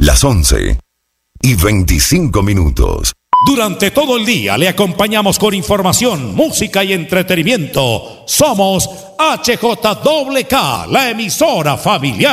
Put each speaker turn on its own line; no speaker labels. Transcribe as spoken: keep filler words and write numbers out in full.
las once y veinticinco minutos.
Durante todo el día le acompañamos con información, música y entretenimiento. Somos H J K, la emisora familiar.